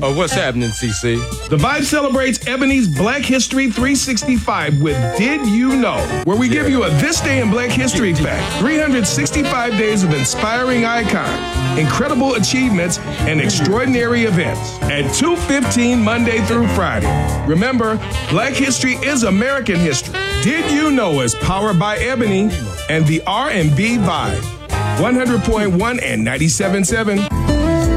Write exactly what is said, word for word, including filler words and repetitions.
Oh, what's happening, C C? The Vibe celebrates Ebony's Black History three sixty-five with Did You Know, where we give you a This Day in Black History fact. three hundred sixty-five days of inspiring icons, incredible achievements, and extraordinary events at two fifteen Monday through Friday. Remember, Black History is American history. Did You Know is powered by Ebony and the R and B Vibe. one hundred point one and ninety-seven point seven